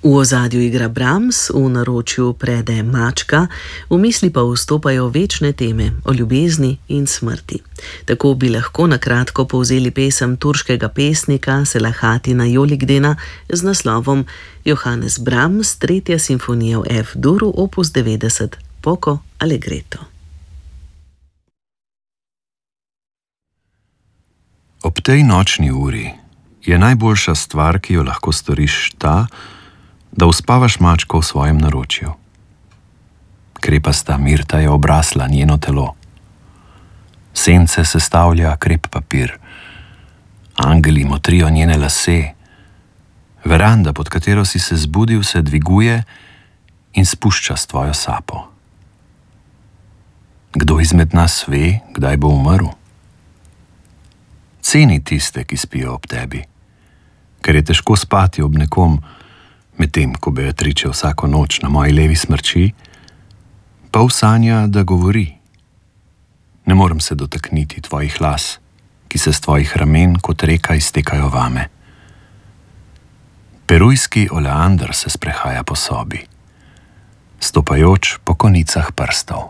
V ozadju igra Brahms, v naročju prede Mačka, v misli pa vstopajo večne teme o ljubezni in smrti. Tako bi lahko na kratko povzeli pesem turškega pesnika Selahattina Joligdena z naslovom Johannes Brahms, 3. simfonija v F-duru, opus 90, Poco Allegretto. Ob tej nočni uri je najboljša stvar, ki jo lahko storiš, ta, da uspavaš mačko v svojem naročju. Krepasta mirta je obrasla njeno telo. Sence sestavlja krep papir. Angeli motrijo njene lase. Veranda, pod katero si se zbudil, se dviguje in spušča s tvojo sapo. Kdo izmed nas ve, kdaj bo umrl? Ceni tiste, ki spijo ob tebi, ker je težko spati ob nekom, medtem ko Beatrice vsako noč na moji levi smrči, pol sanja, da govori. Ne morem se dotakniti tvojih las, ki se s tvojih ramen kot reka iztekajo vame. Perujski oleander se sprehaja po sobi, stopajoč po konicah prstov.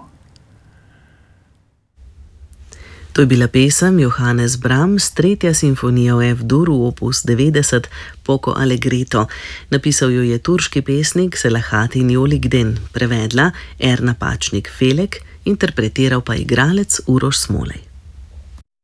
To je bila pesem Johannes Brahms, 3. simfonija v F-duru, opus 90, Poco Allegretto. Napisal jo je turški pesnik Selahattin Joligden, prevedla Erna Pačnik Felek, interpretiral pa igralec Uroš Smolej.